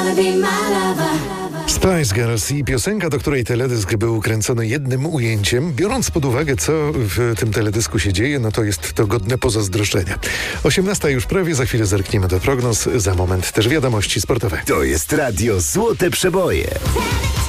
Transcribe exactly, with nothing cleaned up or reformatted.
Spice Girls i piosenka, do której teledysk był kręcony jednym ujęciem. Biorąc pod uwagę, co w tym teledysku się dzieje, no to jest to godne pozazdroszczenia. osiemnasta już prawie, za chwilę zerkniemy do prognoz, za moment też wiadomości sportowe. To jest Radio Złote Przeboje.